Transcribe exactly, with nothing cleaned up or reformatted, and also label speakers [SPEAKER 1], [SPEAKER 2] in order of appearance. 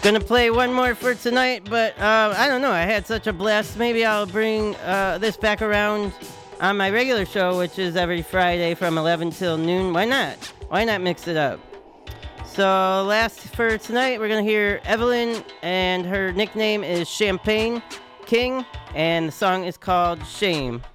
[SPEAKER 1] Gonna play one more for tonight, but uh, I don't know. I had such a blast. Maybe I'll bring uh, this back around on my regular show, which is every Friday from eleven till noon. Why not? Why not mix it up? So last for tonight, we're gonna hear Evelyn, and her nickname is Champagne King, and the song is called Shame.